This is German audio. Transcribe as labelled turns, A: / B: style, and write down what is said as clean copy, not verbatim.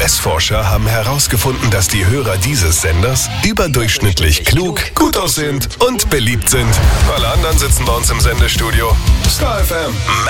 A: US-Forscher haben herausgefunden, dass die Hörer dieses Senders überdurchschnittlich klug, gut aussehend und beliebt sind. Alle anderen sitzen bei uns im Sendestudio. Star FM.